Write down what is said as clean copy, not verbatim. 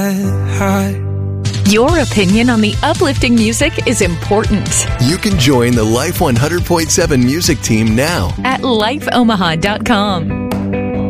high. Your opinion on the uplifting music is important. You can join the Life 100.7 music team now At lifeomaha.com.